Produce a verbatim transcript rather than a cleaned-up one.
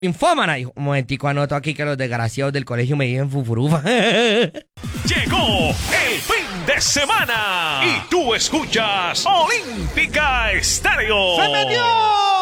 Infómana. Y un momentico anoto aquí que los desgraciados del colegio me dicen fufurufa. Llegó el fin de semana y tú escuchas Olímpica Estéreo. ¡Se metió!